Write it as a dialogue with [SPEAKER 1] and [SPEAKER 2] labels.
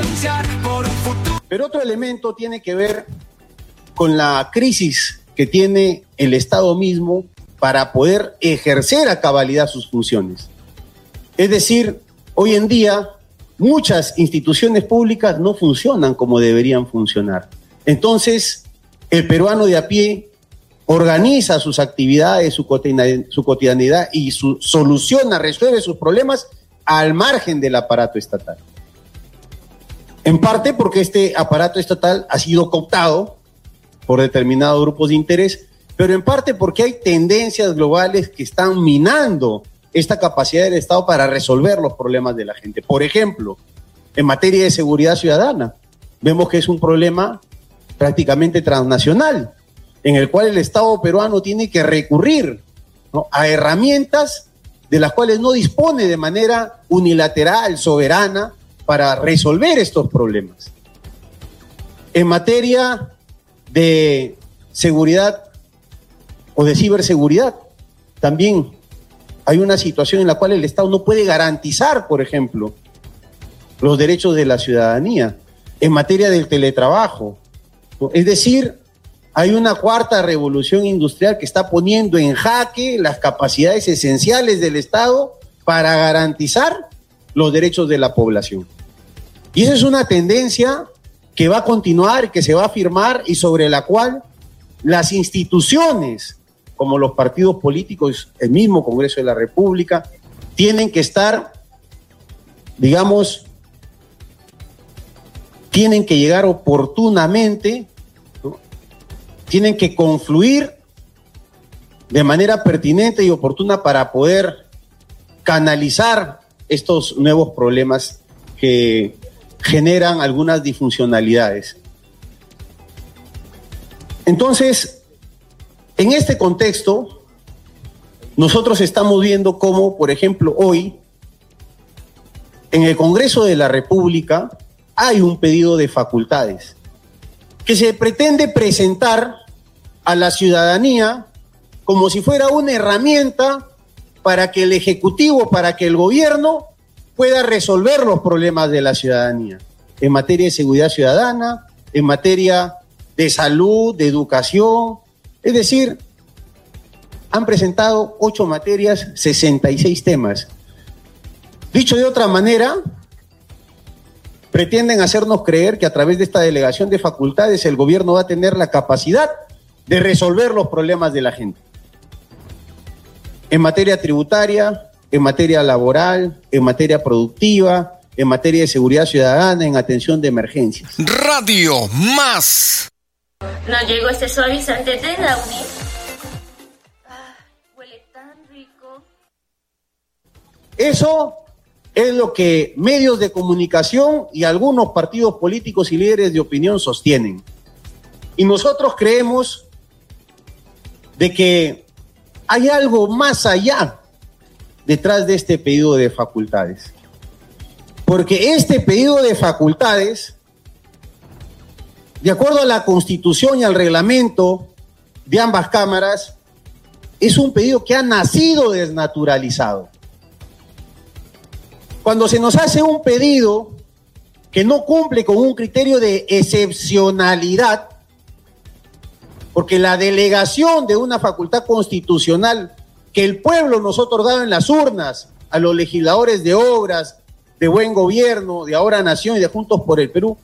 [SPEAKER 1] Pero otro elemento tiene que ver con la crisis que tiene el Estado mismo para poder ejercer a cabalidad sus funciones. Es decir, hoy en día muchas instituciones públicas no funcionan como deberían funcionar. Entonces, el peruano de a pie organiza sus actividades, su cotidianidad y soluciona, resuelve sus problemas al margen del aparato estatal. En parte porque este aparato estatal ha sido cooptado por determinados grupos de interés, pero en parte porque hay tendencias globales que están minando esta capacidad del Estado para resolver los problemas de la gente. Por ejemplo, en materia de seguridad ciudadana, vemos que es un problema prácticamente transnacional, en el cual el Estado peruano tiene que recurrir, ¿no?, a herramientas de las cuales no dispone de manera unilateral, soberana, para resolver estos problemas. En materia de seguridad o de ciberseguridad, también hay una situación en la cual el Estado no puede garantizar, por ejemplo, los derechos de la ciudadanía. En materia del teletrabajo, es decir, hay una cuarta revolución industrial que está poniendo en jaque las capacidades esenciales del Estado para garantizar los derechos de la población. Y esa es una tendencia que va a continuar, que se va a afirmar y sobre la cual las instituciones, como los partidos políticos, el mismo Congreso de la República, tienen que estar, digamos, tienen que llegar oportunamente, ¿no?, tienen que confluir de manera pertinente y oportuna para poder canalizar estos nuevos problemas que generan algunas disfuncionalidades. Entonces, en este contexto, nosotros estamos viendo cómo, por ejemplo, hoy, en el Congreso de la República, hay un pedido de facultades que se pretende presentar a la ciudadanía como si fuera una herramienta para que el Ejecutivo, para que el gobierno pueda resolver los problemas de la ciudadanía en materia de seguridad ciudadana, en materia de salud, de educación. Es decir, han presentado 8 materias, 66 temas. Dicho de otra manera, pretenden hacernos creer que a través de esta delegación de facultades el gobierno va a tener la capacidad de resolver los problemas de la gente. En materia tributaria, en materia laboral, en materia productiva, en materia de seguridad ciudadana, en atención de emergencias.
[SPEAKER 2] Radio Más.
[SPEAKER 3] No llegó este suavizante de Laudi. Huele tan rico.
[SPEAKER 1] Eso es lo que medios de comunicación y algunos partidos políticos y líderes de opinión sostienen. Y nosotros creemos de que hay algo más allá detrás de este pedido de facultades. Porque este pedido de facultades, de acuerdo a la Constitución y al reglamento de ambas cámaras, es un pedido que ha nacido desnaturalizado. Cuando se nos hace un pedido que no cumple con un criterio de excepcionalidad, porque la delegación de una facultad constitucional que el pueblo nos ha otorgado en las urnas a los legisladores de obras, de buen gobierno, de Ahora Nación y de Juntos por el Perú,